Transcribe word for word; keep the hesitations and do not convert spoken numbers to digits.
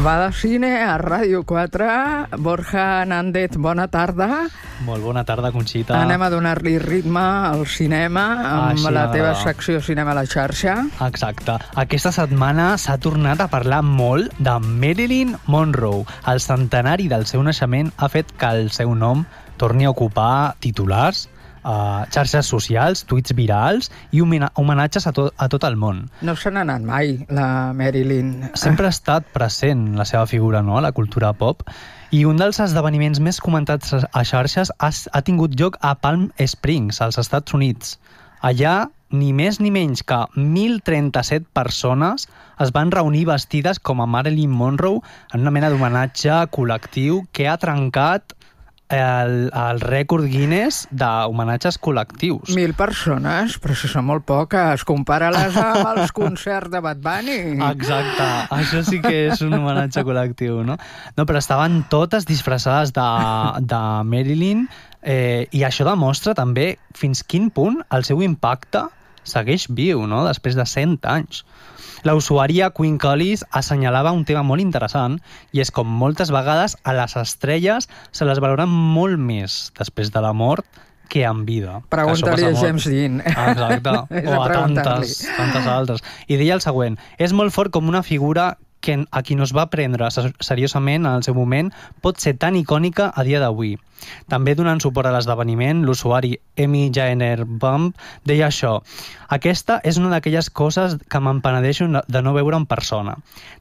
Va de cine a Ràdio quatre. Borja Nández, bona tarda. Molt bona tarda, Conxita. Anem a donar-li ritme al cinema amb Així la teva m'agrada. secció Cinema a la xarxa. Exacte. Aquesta setmana s'ha tornat a parlar molt de Marilyn Monroe. El centenari del seu naixement ha fet que el seu nom torni a ocupar titulars, Uh, xarxes socials, tuits virals i homena- homenatges a, to a tot el món. No se n'ha anat mai, la Marilyn. Sempre ha estat present la seva figura, no?, a la cultura pop, i un dels esdeveniments més comentats a xarxes ha, ha tingut lloc a Palm Springs, als Estats Units. Allà, ni més ni menys que mil trenta-set persones es van reunir vestides com a Marilyn Monroe en una mena d'homenatge col·lectiu que ha trencat el, el rècord Guinness d'homenatges col·lectius. Mil persones, però si són molt poques. Compara-les amb els concerts de Bad Bunny. Exacte, això sí que és un homenatge col·lectiu, no? No, però estaven totes disfressades de, de Marilyn, eh, i això demostra també fins quin punt el seu impacte segueix viu, no?, després de cent anys. La usuària Queen Collis assenyalava un tema molt interessant, i és com moltes vegades a les estrelles se les valora molt més després de la mort que en vida. Pregunta-li a James Dean. Exacte, o a tantes, tantes altres. I deia el següent: és molt fort com una figura que a qui no es va prendre seriosament en el seu moment pot ser tan icònica a dia d'avui. També donant suport a l'esdeveniment, l'usuari Amy Jainer Bump deia això: aquesta és una d'aquelles coses que m'empenedeixo de no veure en persona.